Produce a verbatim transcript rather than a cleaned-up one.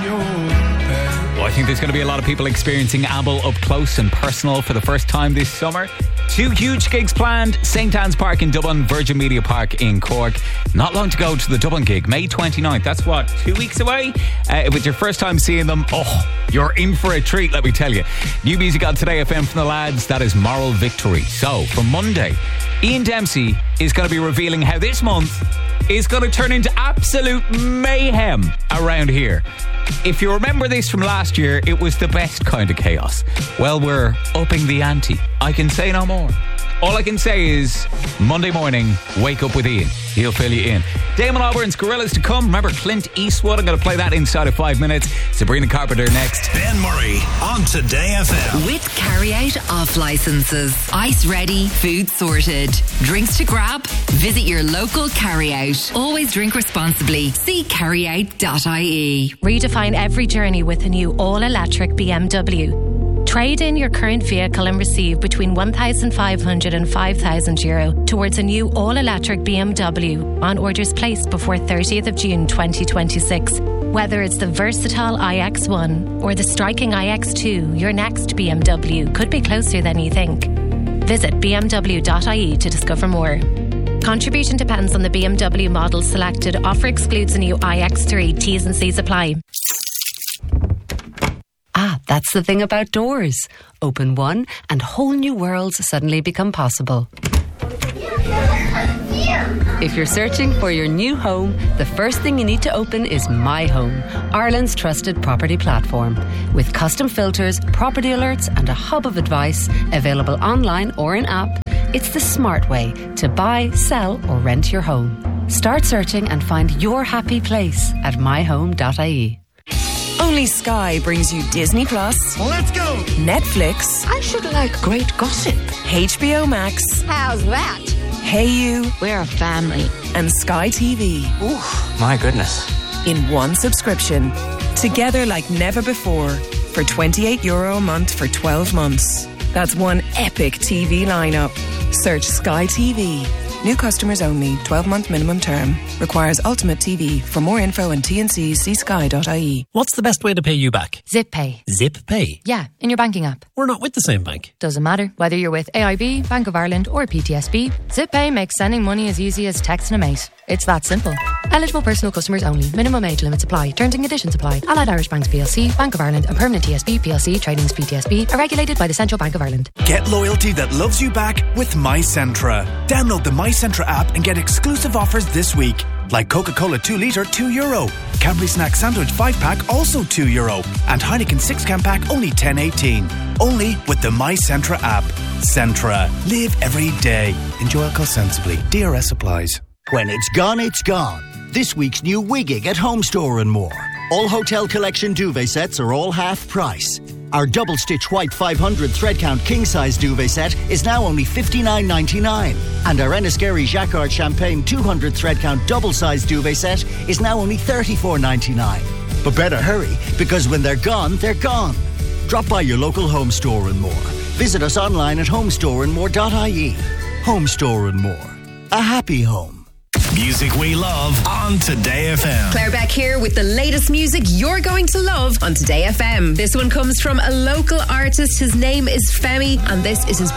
Well, I think there's going to be a lot of people experiencing ABBA up close and personal for the first time this summer. Two huge gigs planned: Saint Anne's Park in Dublin, Virgin Media Park in Cork. Not long to go to the Dublin gig, May twenty-ninth. That's what, two weeks away? Uh, if it's your first time seeing them, oh, you're in for a treat, let me tell you. New music on Today F M from the lads, that is Moral Victory. So, for Monday, Ian Dempsey is going to be revealing how this month is going to turn into absolute mayhem around here. If you remember this from last year, it was the best kind of chaos. Well, we're upping the ante. I can say no more. All I can say is, Monday morning, wake up with Ian. He'll fill you in. Damon Albarn's Gorillas to come. Remember Clint Eastwood? I'm going to play that inside of five minutes. Sabrina Carpenter next. Ben Murray on Today F M. With carry-out off licences. Ice ready, food sorted. Drinks to grab? Visit your local carry-out. Always drink responsibly. See carry out dot I E. Redefine every journey with a new all-electric B M W. Trade in your current vehicle and receive between one thousand five hundred and five thousand euro towards a new all-electric B M W on orders placed before thirtieth of June twenty twenty-six. Whether it's the versatile i X one or the striking i X two, your next B M W could be closer than you think. Visit b m w dot I E to discover more. Contribution depends on the B M W model selected. Offer excludes a new i X three. T's and C's apply. Ah, that's the thing about doors. Open one and whole new worlds suddenly become possible. If you're searching for your new home, the first thing you need to open is My Home, Ireland's trusted property platform. With custom filters, property alerts and a hub of advice available online or in app, it's the smart way to buy, sell or rent your home. Start searching and find your happy place at my home dot I E. Only Sky brings you Disney Plus. Let's go! Netflix. I should like great gossip. H B O Max. How's that? Hey You. We're a family. And Sky T V. Ooh, my goodness. In one subscription. Together like never before. For twenty-eight euro a month for twelve months. That's one epic T V lineup. Search Sky T V. New customers only. twelve-month minimum term. Requires Ultimate T V. For more info and T N Cs, see sky dot I E. What's the best way to pay you back? Zip Pay. Zip Pay? Yeah, in your banking app. We're not with the same bank. Doesn't matter. Whether you're with A I B, Bank of Ireland or P T S B, Zip Pay makes sending money as easy as texting a mate. It's that simple. Eligible personal customers only. Minimum age limits apply. Terms and conditions apply. Allied Irish Banks P L C, Bank of Ireland and Permanent T S B P L C Tradings P T S B are regulated by the Central Bank of Ireland. Get loyalty that loves you back with MyCentra. Download the MyCentra app and get exclusive offers this week. Like Coca-Cola two litre, two euro. Cadbury Snack Sandwich five pack, also two euro. And Heineken six can pack, only ten eighteen. Only with the MyCentra app. Centra. Live every day. Enjoy alcohol sensibly. D R S applies. When it's gone, it's gone. This week's new Wigging at Home Store and More. All Hotel Collection duvet sets are all half price. Our double stitch white five hundred thread count king size duvet set is now only fifty-nine ninety-nine, and our Enniskerry Jacquard Champagne two hundred thread count double size duvet set is now only thirty-four ninety-nine. But better hurry, because when they're gone, they're gone. Drop by your local Home Store and More. Visit us online at home store and more dot I E. Home Store and More. A happy home. Music we love on Today F M. Claire Beck here with the latest music you're going to love on Today F M. This one comes from a local artist. His name is Femi, and this is his